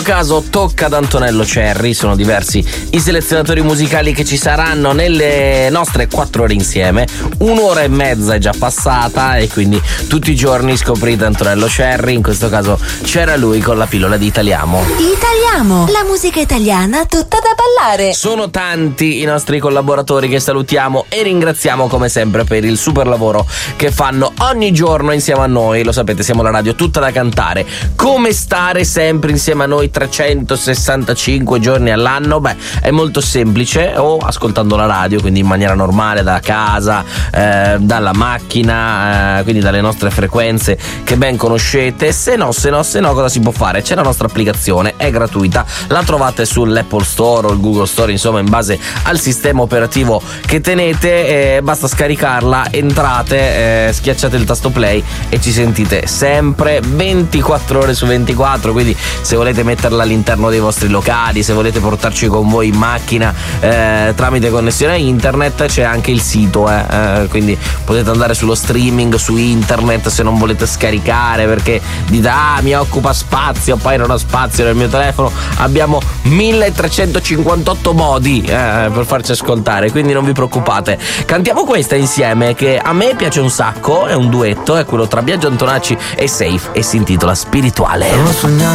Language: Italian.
Caso tocca ad Antonello Cerri. Sono diversi i selezionatori musicali che ci saranno nelle nostre 4 ore insieme. 1 ora e mezza è già passata e quindi tutti i giorni scoprite Antonello Cerri. In questo caso c'era lui con la pillola di Italiamo. Italiamo, la musica italiana tutta da ballare. Sono tanti i nostri collaboratori che salutiamo e ringraziamo come sempre per il super lavoro che fanno ogni giorno insieme a noi. Lo sapete, siamo la radio tutta da cantare. Come stare sempre insieme a noi 365 giorni all'anno? Beh, è molto semplice, o ascoltando la radio, quindi in maniera normale da casa, dalla macchina, quindi dalle nostre frequenze che ben conoscete. Se no cosa si può fare? C'è la nostra applicazione, è gratuita, la trovate sull'Apple Store o il Google Store, insomma in base al sistema operativo che tenete, basta scaricarla, entrate, schiacciate il tasto play e ci sentite sempre 24 ore su 24, quindi se volete metterla all'interno dei vostri locali, se volete portarci con voi in macchina tramite connessione a internet, c'è anche il sito, quindi potete andare sullo streaming su internet se non volete scaricare perché dite mi occupa spazio, poi non ho spazio nel mio telefono. Abbiamo 1358 modi per farci ascoltare, quindi non vi preoccupate. Cantiamo questa insieme che a me piace un sacco, è un duetto, è quello tra Biagio Antonacci e Safe e si intitola Spirituale.